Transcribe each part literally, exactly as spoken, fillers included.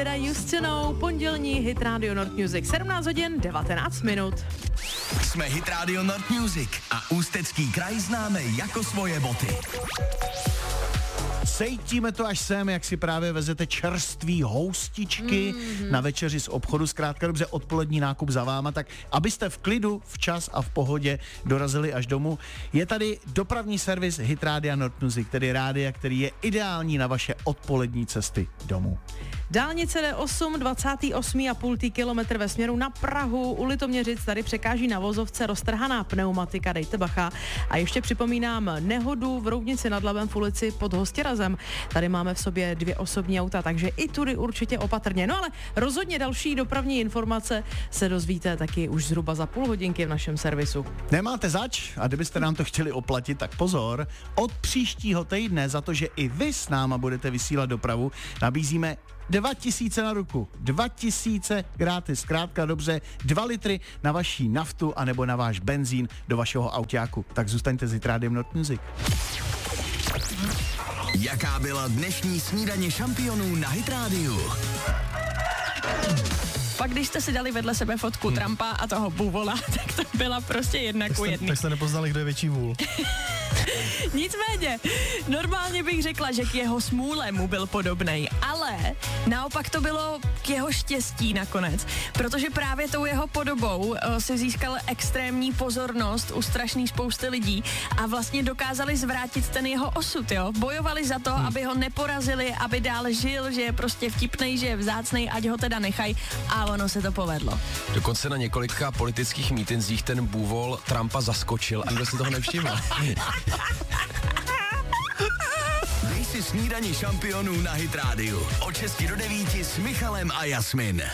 Did I Used to Know, pondělní Hit Radio Nord Music, sedmnáct hodin, devatenáct minut. Jsme Hit Radio Nord Music a Ústecký kraj známe jako svoje boty. Cítíme to až sem, jak si právě vezete čerství houstičky mm-hmm. na večeři z obchodu, zkrátka dobře odpolední nákup za váma, tak abyste v klidu, včas a v pohodě dorazili až domů. Je tady dopravní servis Hit Radio Nord Music, tedy rádia, který je ideální na vaše odpolední cesty domů. Dálnice D osm, dvacátý osmý a půl kilometr ve směru na Prahu, u Litoměřic, tady překáží na vozovce roztrhaná pneumatika, dejte bacha. A ještě připomínám nehodu v Roudnici nad Labem v ulici pod Hostěrazem. Tady máme v sobě dvě osobní auta, takže i tudy určitě opatrně. No ale rozhodně další dopravní informace se dozvíte taky už zhruba za půl hodinky v našem servisu. Nemáte zač? A kdybyste nám to chtěli oplatit, tak pozor, od příštího týdne za to, že i vy s náma budete vysílat dopravu, nabízíme dva tisíce na ruku. Dva tisíce gratis, zkrátka dobře, dva litry na vaší naftu anebo na váš benzín do vašeho autáku. Tak zůstaňte s Hit Rádiem Nord Music. Jaká byla dnešní snídaně šampionů na Hit Rádiu? Pak když jste si dali vedle sebe fotku hmm. Trumpa a toho Buvola, tak to byla prostě jedna ku jedný. Tak jste nepoznali, kdo je větší vůl. Nicméně, normálně bych řekla, že k jeho smůle mu byl podobnej, ale naopak to bylo k jeho štěstí nakonec, protože právě tou jeho podobou uh, si získal extrémní pozornost u strašný spousty lidí a vlastně dokázali zvrátit ten jeho osud, jo. Bojovali za to, hmm. aby ho neporazili, aby dál žil, že je prostě vtipnej, že je vzácnej, ať ho teda nechají, a ono se to povedlo. Dokonce na několika politických mítinzích ten Bůvol Trumpa zaskočil a nikdo si toho nevšiml. Dej si snídaní šampionů na Hit Rádiu. Od šesti do devíti s Michalem a Jasmin.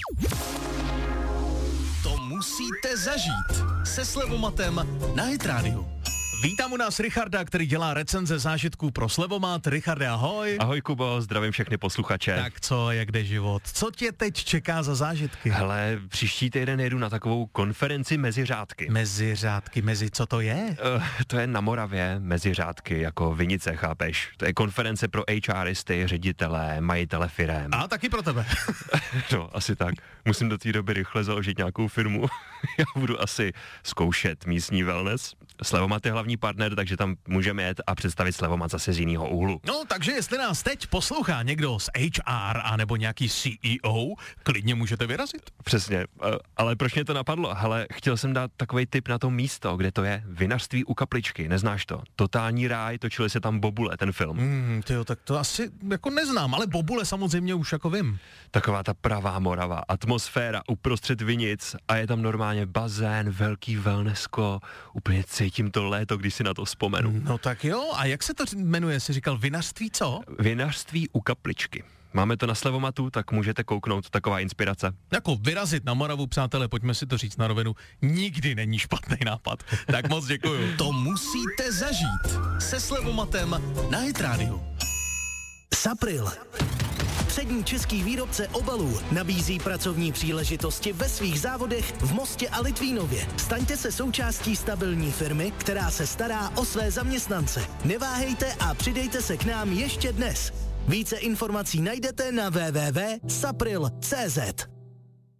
To musíte zažít se Slevomatem na Hit Rádiu. Vítám u nás Richarda, který dělá recenze zážitků pro Slevomat. Richarde, ahoj. Ahoj Kubo, zdravím všechny posluchače. Tak co, jak jde život? Co tě teď čeká za zážitky? Hele, příští týden jedu na takovou konferenci mezi řádky. Mezi řádky, mezi co to je? Uh, to je na Moravě, mezi řádky, jako vinice, chápeš? To je konference pro HRisty, ředitele, majitele firem. A taky pro tebe. No, asi tak. Musím do té doby rychle založit nějakou firmu. Já budu asi zkoušet místní wellness. Slevomat je hlavní partner, takže tam můžeme jet a představit Slevomat zase z jiného úhlu. No, takže jestli nás teď poslouchá někdo z H R a nebo nějaký C E O, klidně můžete vyrazit. Přesně, ale proč mě to napadlo? Hele, chtěl jsem dát takovej tip na to místo, kde to je. Vinařství u Kapličky, neznáš to? Totální ráj, točili se tam Bobule, ten film. Mm, tyjo, tak to asi jako neznám, ale Bobule samozřejmě už jako vím. Taková ta pravá Morava, atmosféra uprostřed vinic a je tam normálně bazén, velký wellnessko, úplně cítím to léto, když si na to vzpomenu. No tak jo, a jak se to jmenuje, jsi říkal vinařství co? Vinařství u Kapličky. Máme to na Slevomatu, tak můžete kouknout, taková inspirace. Jako vyrazit na Moravu, přátelé, pojďme si to říct na rovinu, nikdy není špatný nápad. Tak moc děkuju. To musíte zažít se Slevomatem na Hit Rádiu. Sapril. Přední český výrobce obalů nabízí pracovní příležitosti ve svých závodech v Mostě a Litvínově. Staňte se součástí stabilní firmy, která se stará o své zaměstnance. Neváhejte a přidejte se k nám ještě dnes. Více informací najdete na w w w tečka sapril tečka c z.